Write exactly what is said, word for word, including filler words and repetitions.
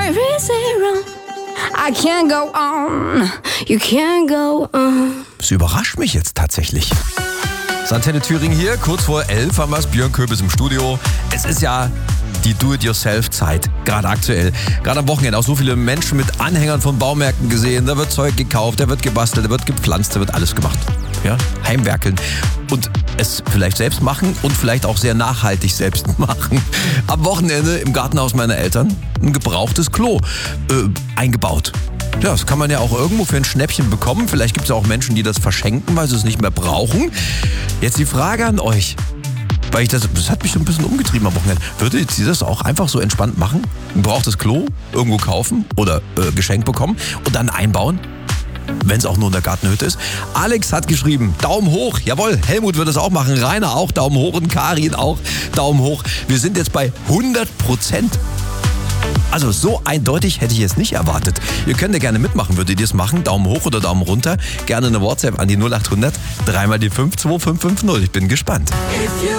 zero. I can't go on, you can't go on. Das überrascht mich jetzt tatsächlich. Antenne Thüringen hier, kurz vor elf haben wir es, Björn Köbis im Studio. Es ist ja die Do-it-yourself-Zeit, gerade aktuell. Gerade am Wochenende auch so viele Menschen mit Anhängern von Baumärkten gesehen. Da wird Zeug gekauft, da wird gebastelt, da wird gepflanzt, da wird alles gemacht. Ja, heimwerkeln und es vielleicht selbst machen und vielleicht auch sehr nachhaltig selbst machen. Am Wochenende im Gartenhaus meiner Eltern ein gebrauchtes Klo äh, eingebaut. Ja, das kann man ja auch irgendwo für ein Schnäppchen bekommen. Vielleicht gibt es ja auch Menschen, die das verschenken, weil sie es nicht mehr brauchen. Jetzt die Frage an euch, weil ich das, das hat mich so ein bisschen umgetrieben am Wochenende. Würdet ihr das auch einfach so entspannt machen? Ein gebrauchtes Klo irgendwo kaufen oder äh, geschenkt bekommen und dann einbauen? Wenn es auch nur in der Gartenhütte ist. Alex hat geschrieben, Daumen hoch. Jawohl, Helmut wird es auch machen. Rainer auch, Daumen hoch und Karin auch, Daumen hoch. Wir sind jetzt bei hundert Prozent. Also so eindeutig hätte ich es nicht erwartet. Ihr könnt ja gerne mitmachen. Würdet ihr es machen? Daumen hoch oder Daumen runter? Gerne eine WhatsApp an die null acht hundert, dreimal die fünf zwei fünf fünf null. Ich bin gespannt.